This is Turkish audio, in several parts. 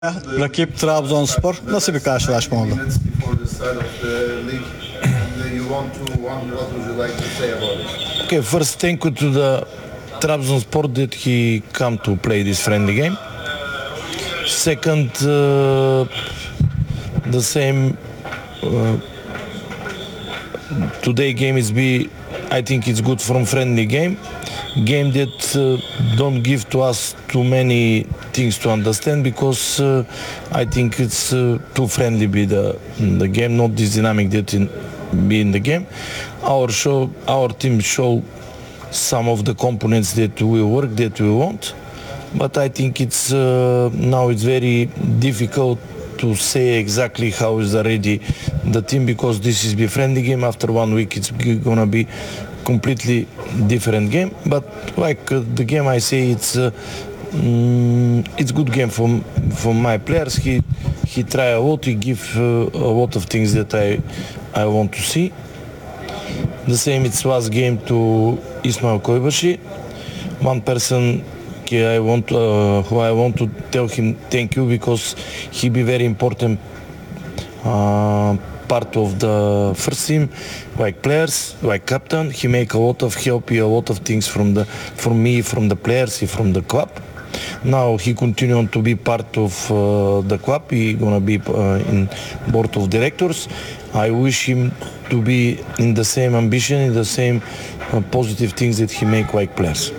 Rakip Trabzonspor nasıl bir karşılaşma oldu? Okay, first thank you to the Trabzonspor that he come to play this friendly game. Second, the same today game is I think it's good from friendly game that don't give to us too many things to understand because I think it's too friendly be the game, not this dynamic that be in the game. Our team show some of the components that we work, that we want, but I think it's now it's very difficult to say exactly how is already the team because this is be friendly game. After 1 week it's gonna be completely different game, but like the game I say it's good game for my players. He try a lot, he give a lot of things that I want to see. The same it was game to Ismail Koybashi, one person who I want to tell him thank you because he be very important part of the first team, like players, like captain. He make a lot of help, a lot of things from me, from the players, from the club. Now he continue on to be part of the club. He gonna be in board of directors. I wish him to be in the same ambition, in the same positive things that he make like players.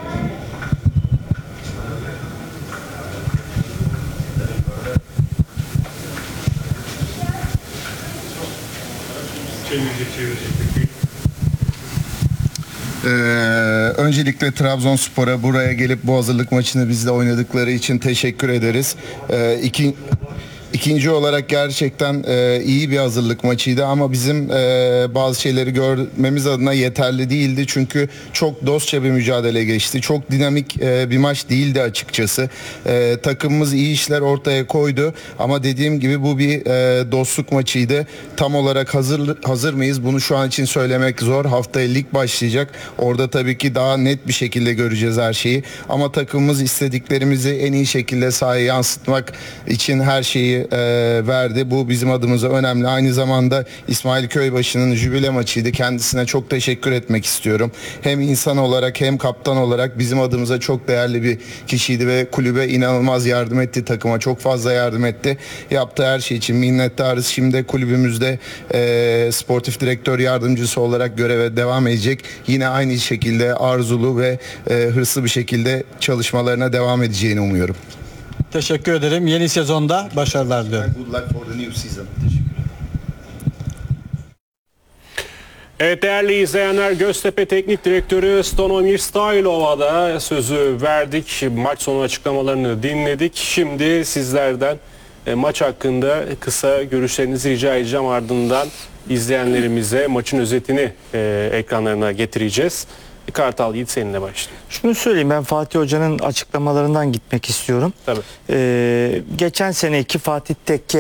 Öncelikle Trabzonspor'a buraya gelip bu hazırlık maçını bizle oynadıkları için teşekkür ederiz. İkinci olarak gerçekten iyi bir hazırlık maçıydı ama bizim bazı şeyleri görmemiz adına yeterli değildi. Çünkü çok dostça bir mücadele geçti. Çok dinamik bir maç değildi açıkçası. Takımımız iyi işler ortaya koydu ama dediğim gibi bu bir dostluk maçıydı. Tam olarak hazır mıyız? Bunu şu an için söylemek zor. Haftaya lig başlayacak. Orada tabii ki daha net bir şekilde göreceğiz her şeyi. Ama takımımız istediklerimizi en iyi şekilde sahaya yansıtmak için her şeyi verdi. Bu bizim adımıza önemli. Aynı zamanda İsmail Köybaşı'nın jübile maçıydı. Kendisine çok teşekkür etmek istiyorum. Hem insan olarak hem kaptan olarak bizim adımıza çok değerli bir kişiydi ve kulübe inanılmaz yardım etti. Takıma çok fazla yardım etti. Yaptığı her şey için minnettarız. Şimdi kulübümüzde sportif direktör yardımcısı olarak göreve devam edecek. Yine aynı şekilde arzulu ve hırslı bir şekilde çalışmalarına devam edeceğini umuyorum. Teşekkür ederim. Yeni sezonda başarılar diliyorum. Good luck for the new season. Evet değerli izleyenler, Göztepe Teknik Direktörü Stonomir Stailov'a da sözü verdik. Maç sonu açıklamalarını dinledik. Şimdi sizlerden maç hakkında kısa görüşlerinizi rica edeceğim. Ardından izleyenlerimize maçın özetini ekranlarına getireceğiz. Kartal Yiğit seninle başlayalım. Şunu söyleyeyim, ben Fatih Hoca'nın açıklamalarından gitmek istiyorum. Tabii. Geçen seneki Fatih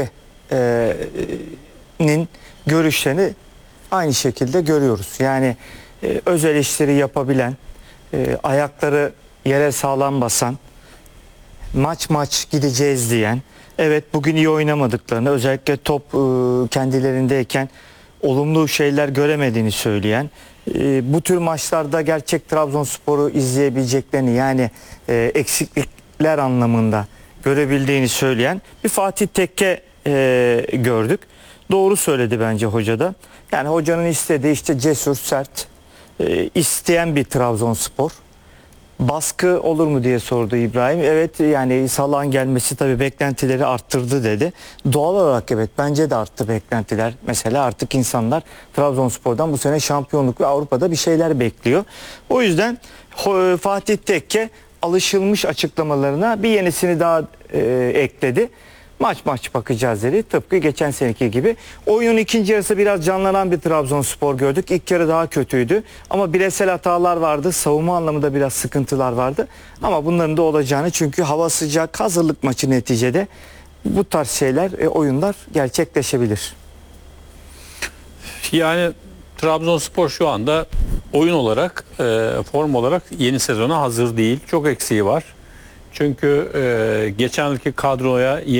Tekke'nin görüşlerini aynı şekilde görüyoruz. Yani öz eleştiri yapabilen, ayakları yere sağlam basan, maç gideceğiz diyen, evet bugün iyi oynamadıklarını, özellikle top kendilerindeyken olumlu şeyler göremediğini söyleyen, bu tür maçlarda gerçek Trabzonspor'u izleyebileceklerini, yani eksiklikler anlamında görebildiğini söyleyen bir Fatih Tekke gördük. Doğru söyledi bence hoca da. Yani hocanın istediği işte cesur, sert, isteyen bir Trabzonspor. Baskı olur mu diye sordu İbrahim. Evet, yani Salah'ın gelmesi tabii beklentileri arttırdı dedi. Doğal olarak evet, bence de arttı beklentiler. Mesela artık insanlar Trabzonspor'dan bu sene şampiyonluk ve Avrupa'da bir şeyler bekliyor. O yüzden Fatih Tekke alışılmış açıklamalarına bir yenisini daha ekledi. Maç bakacağız dedi. Tıpkı geçen seneki gibi. Oyunun ikinci yarısı biraz canlanan bir Trabzonspor gördük. İlk yarı daha kötüydü. Ama bireysel hatalar vardı. Savunma anlamında biraz sıkıntılar vardı. Ama bunların da olacağını, çünkü hava sıcak, hazırlık maçı neticede. Bu tarz şeyler, oyunlar gerçekleşebilir. Yani Trabzonspor şu anda oyun olarak, form olarak yeni sezona hazır değil. Çok eksiği var. Çünkü geçen yılki kadroya